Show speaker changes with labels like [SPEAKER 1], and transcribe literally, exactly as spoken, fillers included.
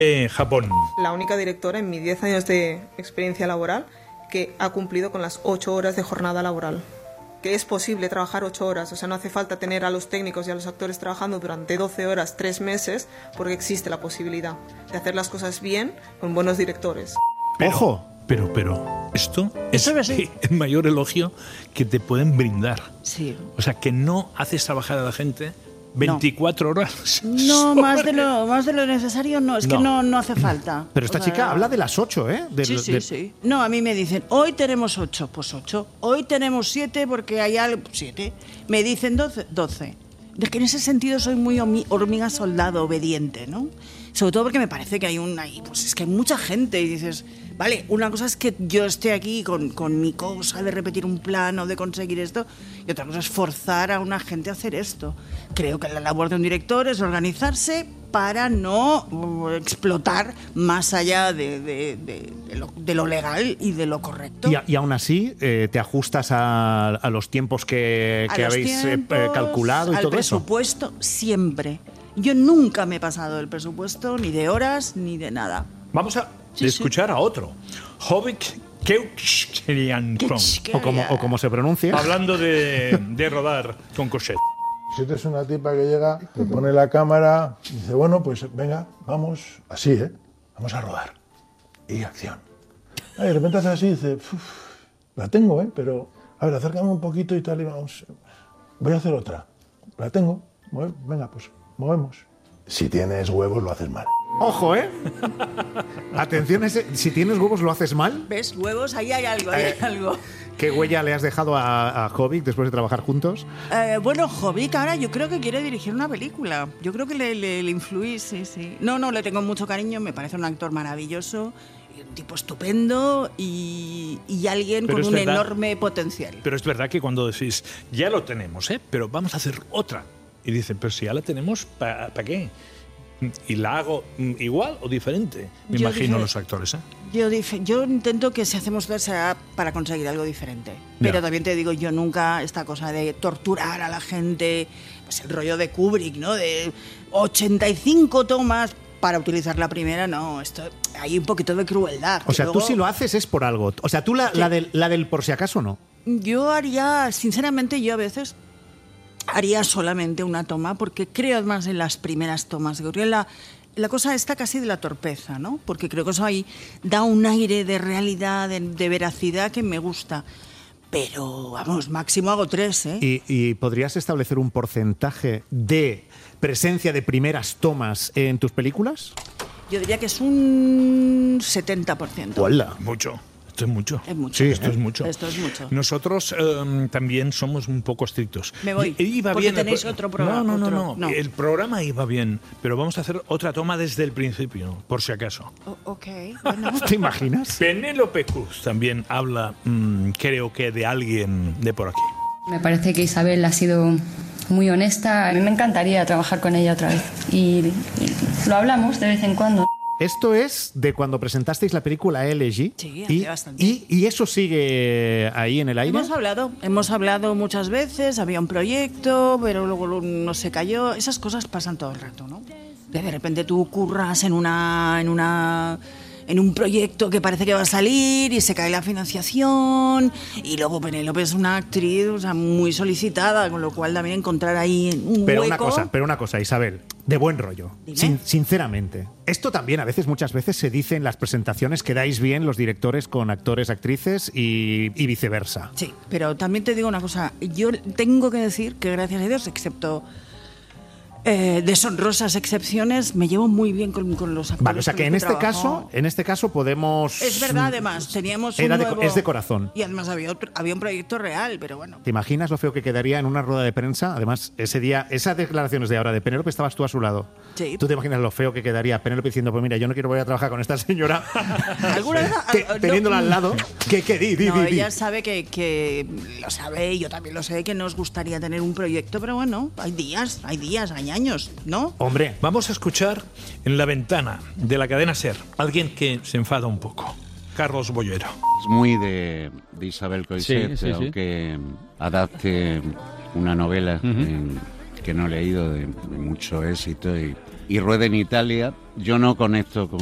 [SPEAKER 1] Eh, Japón.
[SPEAKER 2] La única directora en mis diez años de experiencia laboral que ha cumplido con las ocho horas de jornada laboral. Que es posible trabajar ocho horas, o sea, no hace falta tener a los técnicos y a los actores trabajando durante doce horas, tres meses, porque existe la posibilidad de hacer las cosas bien con buenos directores.
[SPEAKER 1] Pero,
[SPEAKER 3] ¡Ojo!
[SPEAKER 1] Pero, pero, esto es
[SPEAKER 4] Eso es así.
[SPEAKER 1] el mayor elogio que te pueden brindar.
[SPEAKER 4] Sí.
[SPEAKER 1] O sea, que no haces trabajar a la gente veinticuatro horas.
[SPEAKER 4] No, más de lo más de lo necesario no, es
[SPEAKER 1] No.
[SPEAKER 4] que no, no hace falta.
[SPEAKER 3] Pero esta
[SPEAKER 4] O sea,
[SPEAKER 3] chica habla de las ocho, ¿eh? De-
[SPEAKER 4] Sí, sí,
[SPEAKER 3] de-
[SPEAKER 4] sí. No, a mí me dicen, hoy tenemos ocho, pues ocho. Hoy tenemos siete porque hay algo, siete. Me dicen doce, doce. Es que en ese sentido soy muy homi- hormiga soldado obediente, ¿no? Sobre todo porque me parece que hay un, ahí, pues es que hay mucha gente y dices, vale, una cosa es que yo esté aquí con, con mi cosa de repetir un plan o de conseguir esto, y otra cosa es forzar a una gente a hacer esto. Creo que la labor de un director es organizarse para no uh, explotar más allá de, de- de- de lo, de lo legal y de lo correcto.
[SPEAKER 3] Y, a- y aún así eh, te ajustas a, a los tiempos que,
[SPEAKER 4] A
[SPEAKER 3] que
[SPEAKER 4] los
[SPEAKER 3] habéis eh,
[SPEAKER 4] tiempos,
[SPEAKER 3] eh, calculado y
[SPEAKER 4] al
[SPEAKER 3] todo eso.
[SPEAKER 4] presupuesto, siempre. Yo nunca me he pasado del presupuesto, ni de horas, ni de nada.
[SPEAKER 1] Vamos a
[SPEAKER 4] Sí,
[SPEAKER 1] escuchar a otro. Hovik Keukshkeriankron.
[SPEAKER 3] O como, o como se pronuncia.
[SPEAKER 1] Hablando de, de rodar con Cochet.
[SPEAKER 5] Si eres una tipa que llega, te pone la cámara y dice, bueno, pues venga, vamos, así, ¿eh? Vamos a rodar. Y acción. Y de repente hace así y dice, "Uf, la tengo, ¿eh? Pero, a ver, acércame un poquito y tal y vamos. Voy a hacer otra. La tengo. Mue- Venga, pues, movemos. Si tienes huevos, lo haces mal.
[SPEAKER 3] Ojo, ¿eh? Atención, ese- si tienes huevos lo haces mal.
[SPEAKER 4] ¿Ves? Huevos, ahí hay algo, ahí hay algo.
[SPEAKER 3] ¿Qué huella le has dejado a, a Jovic después de trabajar juntos?
[SPEAKER 4] Eh, bueno, Jovic ahora yo creo que quiere dirigir una película. Yo creo que le, le, le influí, sí, sí. No, no, le tengo mucho cariño, me parece un actor maravilloso, y un tipo estupendo y, y alguien
[SPEAKER 1] Pero
[SPEAKER 4] con
[SPEAKER 1] es
[SPEAKER 4] un
[SPEAKER 1] verdad-
[SPEAKER 4] enorme potencial.
[SPEAKER 1] Pero es verdad que cuando decís, ya lo tenemos, ¿eh? Pero vamos a hacer otra. Y dicen, pero si ya la tenemos, ¿para qué? ¿Y la hago mm, igual o diferente? Me
[SPEAKER 4] Yo
[SPEAKER 1] imagino
[SPEAKER 4] dije-
[SPEAKER 1] los actores, ¿eh?
[SPEAKER 4] Yo, dije, yo intento que si hacemos todo sea para conseguir algo diferente. Pero
[SPEAKER 1] Ya.
[SPEAKER 4] también te digo, yo nunca esta cosa de torturar a la gente, pues el rollo de Kubrick, ¿no? De ochenta y cinco tomas para utilizar la primera, no, esto hay un poquito de crueldad.
[SPEAKER 3] O sea,
[SPEAKER 4] Luego,
[SPEAKER 3] tú si lo haces es por algo. O sea, tú la, la, del, la del por si acaso no.
[SPEAKER 4] Yo haría, sinceramente, yo a veces haría solamente una toma porque creo más en las primeras tomas. Creo que la, la cosa está casi de la torpeza, ¿no? Porque creo que eso ahí da un aire de realidad, de, de veracidad que me gusta. Pero, vamos, máximo hago tres, ¿eh?
[SPEAKER 3] ¿Y, y podrías establecer un porcentaje de presencia de primeras tomas en tus películas?
[SPEAKER 4] Yo diría que es un setenta por ciento.
[SPEAKER 3] ¡Hola!
[SPEAKER 1] Mucho. Esto es mucho.
[SPEAKER 4] Es mucho.
[SPEAKER 1] Sí, esto es mucho.
[SPEAKER 4] Esto es mucho.
[SPEAKER 1] Nosotros eh, también somos un poco estrictos.
[SPEAKER 4] Me voy,
[SPEAKER 1] Y- Iba
[SPEAKER 4] porque
[SPEAKER 1] bien el
[SPEAKER 4] tenéis
[SPEAKER 1] pro-
[SPEAKER 4] otro programa,
[SPEAKER 1] No, no, no,
[SPEAKER 4] otro-
[SPEAKER 1] no,
[SPEAKER 4] no.
[SPEAKER 1] El programa iba bien, pero vamos a hacer otra toma desde el principio, por si acaso.
[SPEAKER 4] O- ok, bueno.
[SPEAKER 3] ¿Te imaginas?
[SPEAKER 1] Penélope Cruz también habla, mm, creo que de alguien de por aquí.
[SPEAKER 6] Me parece que Isabel ha sido muy honesta. A mí me encantaría trabajar con ella otra vez. Y, y lo hablamos de vez en cuando.
[SPEAKER 3] Esto es de cuando presentasteis la película L G.
[SPEAKER 4] Sí, hace
[SPEAKER 3] y,
[SPEAKER 4] bastante.
[SPEAKER 3] y, y eso sigue ahí en el aire.
[SPEAKER 4] Hemos hablado, hemos hablado muchas veces, había un proyecto, pero luego no se cayó. Esas cosas pasan todo el rato, ¿no? De de repente tú curras en una, en una, en un proyecto que parece que va a salir y se cae la financiación y luego Penélope es una actriz, o sea, muy solicitada, con lo cual también encontrar ahí un
[SPEAKER 3] Pero
[SPEAKER 4] hueco.
[SPEAKER 3] una cosa, pero una cosa, Isabel, de buen rollo,
[SPEAKER 4] Dime.
[SPEAKER 3] sin- sinceramente. Esto también a veces, muchas veces se dice en las presentaciones que dais bien los directores con actores, actrices y, y viceversa.
[SPEAKER 4] Sí, pero también te digo una cosa, yo tengo que decir que gracias a Dios, excepto eh, deshonrosas excepciones, me llevo muy bien con, con los actores.
[SPEAKER 3] Vale, o sea
[SPEAKER 4] con
[SPEAKER 3] que
[SPEAKER 4] los
[SPEAKER 3] en este
[SPEAKER 4] trabajo.
[SPEAKER 3] caso, en este caso podemos.
[SPEAKER 4] Es verdad, además, teníamos un
[SPEAKER 3] Era de-
[SPEAKER 4] nuevo...
[SPEAKER 3] es de corazón.
[SPEAKER 4] Y además había, otro- había un proyecto real, pero bueno.
[SPEAKER 3] ¿Te imaginas lo feo que quedaría en una rueda de prensa? Además, ese día, esas declaraciones de ahora de Penélope, estabas tú a su lado.
[SPEAKER 4] Sí.
[SPEAKER 3] ¿Tú te imaginas lo feo que quedaría Penélope diciendo, pues mira, yo no quiero volver a trabajar con esta señora?
[SPEAKER 4] ¿Alguna vez?
[SPEAKER 3] Te-
[SPEAKER 4] Ah, no.
[SPEAKER 3] teniéndola al lado. ¿Qué, qué, di, di,
[SPEAKER 4] No,
[SPEAKER 3] di, di.
[SPEAKER 4] ella sabe que, que lo sabe, y yo también lo sé, que nos gustaría tener un proyecto, pero bueno, hay días, hay días, hay años, ¿no?
[SPEAKER 3] Hombre,
[SPEAKER 1] Vamos a escuchar en la ventana de la cadena SER alguien que se enfada un poco. Carlos Bollero.
[SPEAKER 7] Es muy de, de Isabel Coixet,
[SPEAKER 8] Sí, sí, sí.
[SPEAKER 7] aunque adapte una novela en- que no he leído de, de mucho éxito y, y ruede en Italia, yo no conecto con